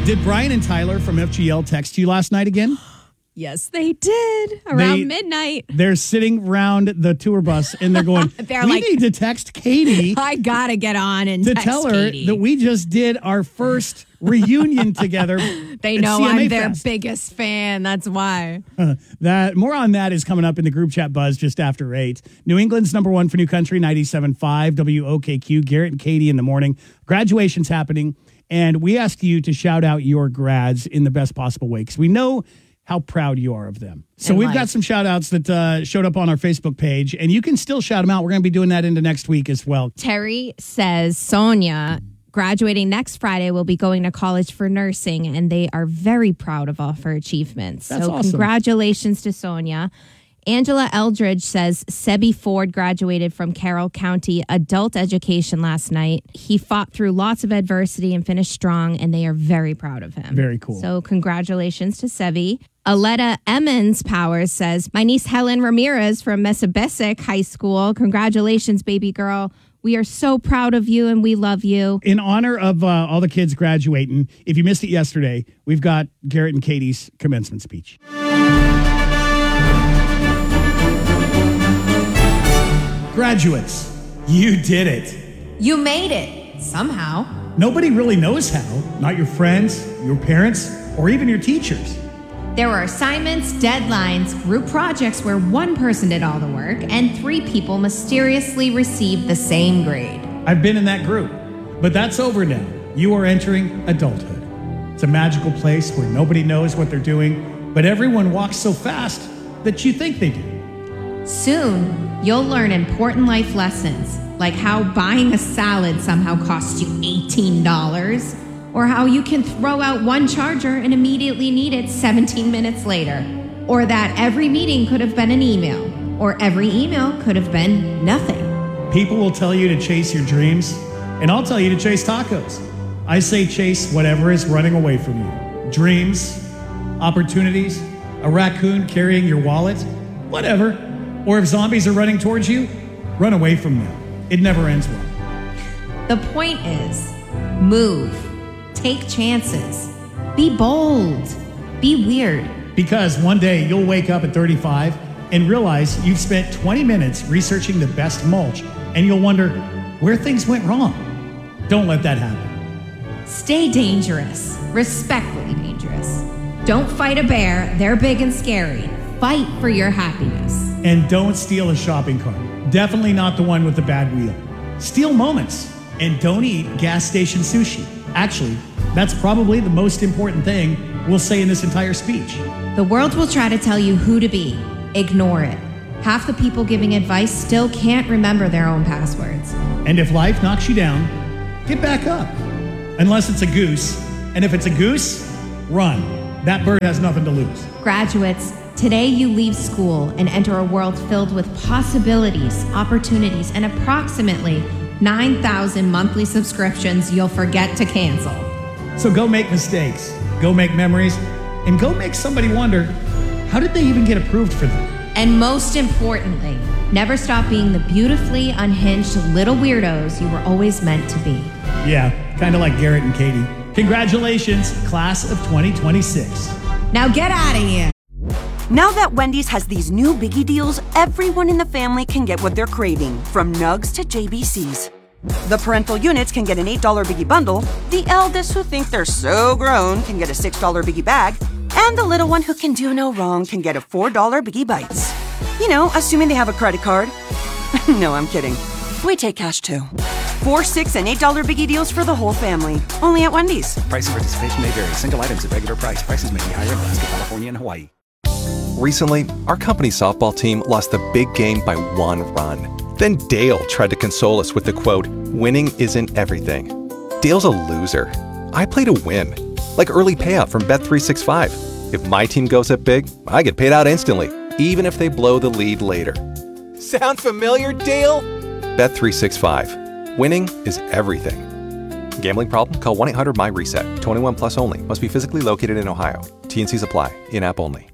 Did Brian and Tyler from FGL text you last night again? Yes, they did. Around midnight. They're sitting around the tour bus and they're going, we need to text Katie. I got to get on and to text tell her Katie. that we just did our first reunion together. They know CMA I'm their Fest. biggest fan. That's why. More on that is coming up in the group chat buzz just after 8. New England's number one for New Country, 97.5 WOKQ. Garrett and Katie in the morning. Graduation's happening. And we asked you to shout out your grads in the best possible way because we know how proud you are of them. So we've got some shout outs that showed up on our Facebook page, and you can still shout them out. We're going to be doing that into next week as well. Terry says Sonia, graduating next Friday, will be going to college for nursing, and they are very proud of all of her achievements. That's so awesome. Congratulations to Sonia. Angela Eldridge says Sebi Ford graduated from Carroll County Adult Education last night. He fought through lots of adversity and finished strong, and they are very proud of him. Very cool. So congratulations to Sebi. Aletta Emmons Powers says, my niece Helen Ramirez from Messabesic High School. Congratulations, baby girl. We are so proud of you and we love you. In honor of all the kids graduating, if you missed it yesterday, we've got Garrett and Katie's commencement speech. Graduates, you did it. You made it, somehow. Nobody really knows how. Not your friends, your parents, or even your teachers. There were assignments, deadlines, group projects where one person did all the work, and 3 people mysteriously received the same grade. I've been in that group, but that's over now. You are entering adulthood. It's a magical place where nobody knows what they're doing, but everyone walks so fast that you think they do. Soon, you'll learn important life lessons, like how buying a salad somehow costs you $18, or how you can throw out one charger and immediately need it 17 minutes later, or that every meeting could have been an email, or every email could have been nothing. People will tell you to chase your dreams, and I'll tell you to chase tacos. I say chase whatever is running away from you. Dreams, opportunities, a raccoon carrying your wallet, whatever. Or if zombies are running towards you, run away from them. It never ends well. The point is, move, take chances, be bold, be weird. Because one day you'll wake up at 35 and realize you've spent 20 minutes researching the best mulch, and you'll wonder where things went wrong. Don't let that happen. Stay dangerous, respectfully dangerous. Don't fight a bear, they're big and scary. Fight for your happiness. And don't steal a shopping cart. Definitely not the one with the bad wheel. Steal moments. And don't eat gas station sushi. Actually, that's probably the most important thing we'll say in this entire speech. The world will try to tell you who to be. Ignore it. Half the people giving advice still can't remember their own passwords. And if life knocks you down, get back up. Unless it's a goose. And if it's a goose, run. That bird has nothing to lose. Graduates, today you leave school and enter a world filled with possibilities, opportunities, and approximately 9,000 monthly subscriptions you'll forget to cancel. So go make mistakes, go make memories, and go make somebody wonder, how did they even get approved for them? And most importantly, never stop being the beautifully unhinged little weirdos you were always meant to be. Yeah, kind of like Garrett and Katie. Congratulations, class of 2026. Now get out of here. Now that Wendy's has these new biggie deals, everyone in the family can get what they're craving, from nugs to JBCs. The parental units can get an $8 biggie bundle, the eldest who think they're so grown can get a $6 biggie bag, and the little one who can do no wrong can get a $4 biggie bites. You know, assuming they have a credit card. No, I'm kidding. We take cash too. $4, $6, and $8 biggie deals for the whole family. Only at Wendy's. Price and participation may vary. Single items at regular price. Prices may be higher in Alaska, California, and Hawaii. Recently, our company softball team lost the big game by 1 run. Then Dale tried to console us with the quote, "Winning isn't everything." Dale's a loser. I play to win. Like early payout from Bet365. If my team goes up big, I get paid out instantly, even if they blow the lead later. Sound familiar, Dale? Bet365. Winning is everything. Gambling problem? Call 1-800-MY-RESET. 21 plus only. Must be physically located in Ohio. T&Cs apply. In-app only.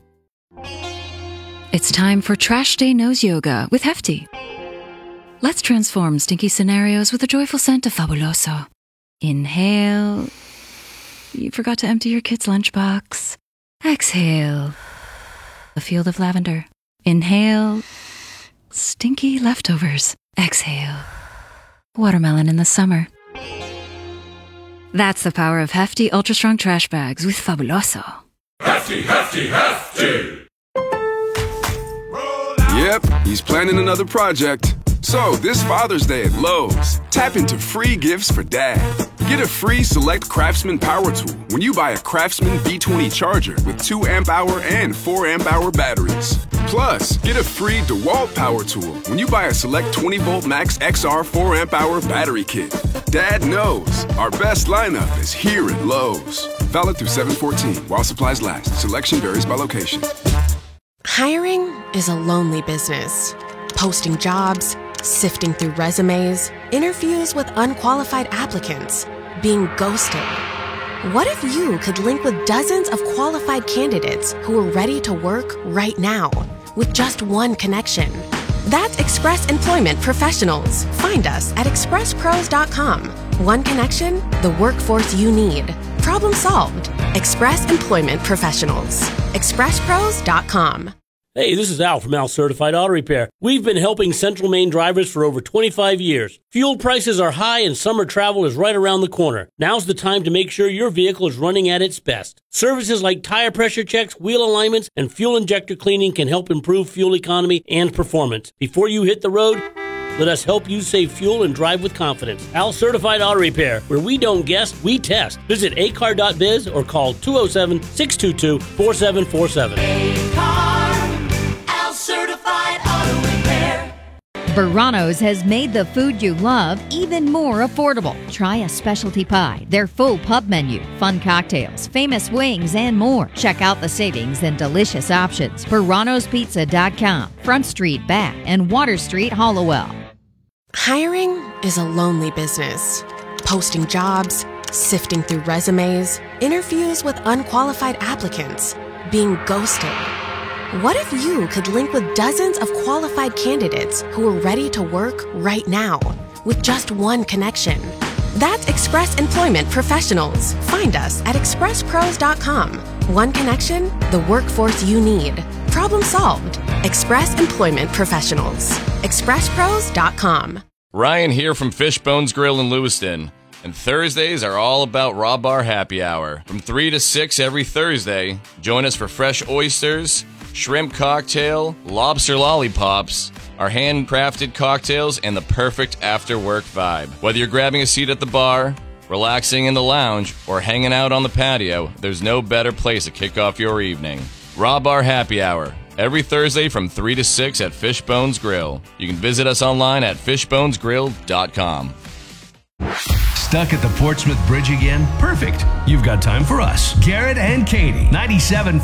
It's time for Trash Day Nose Yoga with Hefty. Let's transform stinky scenarios with a joyful scent of Fabuloso. Inhale. You forgot to empty your kid's lunchbox. Exhale. A field of lavender. Inhale. Stinky leftovers. Exhale. Watermelon in the summer. That's the power of Hefty Ultra Strong Trash Bags with Fabuloso. Hefty, hefty, hefty! Yep, he's planning another project. So, this Father's Day at Lowe's, tap into free gifts for Dad. Get a free Select Craftsman power tool when you buy a Craftsman B20 charger with 2 amp-hour and 4 amp-hour batteries. Plus, get a free DeWalt power tool when you buy a Select 20-volt Max XR 4 amp-hour battery kit. Dad knows our best lineup is here at Lowe's. Valid through 7/14 while supplies last. Selection varies by location. Hiring is a lonely business. Posting jobs, sifting through resumes, interviews with unqualified applicants, being ghosted. What if you could link with dozens of qualified candidates who are ready to work right now with just one connection? That's Express Employment Professionals. Find us at expresspros.com. One connection, the workforce you need. Problem solved. Express Employment Professionals. expresspros.com. Hey, this is Al from Al Certified Auto Repair. We've been helping Central Maine drivers for over 25 years. Fuel prices are high and summer travel is right around the corner. Now's the time to make sure your vehicle is running at its best. Services like tire pressure checks, wheel alignments, and fuel injector cleaning can help improve fuel economy and performance. Before you hit the road, let us help you save fuel and drive with confidence. Al Certified Auto Repair, where we don't guess, we test. Visit acar.biz or call 207-622-4747. Al Certified Auto Repair. Verano's has made the food you love even more affordable. Try a specialty pie, their full pub menu, fun cocktails, famous wings, and more. Check out the savings and delicious options. Verano'sPizza.com, Front Street, Bath, and Water Street, Hollowell. Hiring is a lonely business. Posting jobs, sifting through resumes, interviews with unqualified applicants, being ghosted. What if you could link with dozens of qualified candidates who are ready to work right now with just one connection? That's Express Employment Professionals. Find us at expresspros.com. One connection, the workforce you need. Problem solved. Express Employment Professionals. expresspros.com. Ryan here from Fishbones Grill in Lewiston. And Thursdays are all about Raw Bar Happy Hour. From 3 to 6 every Thursday, join us for fresh oysters, shrimp cocktail, lobster lollipops, our handcrafted cocktails, and the perfect after-work vibe. Whether you're grabbing a seat at the bar, relaxing in the lounge, or hanging out on the patio, there's no better place to kick off your evening. Raw Bar Happy Hour, every Thursday from 3 to 6 at Fishbones Grill. You can visit us online at fishbonesgrill.com. Stuck at the Portsmouth Bridge again? Perfect. You've got time for us. Garrett and Katie, 97.5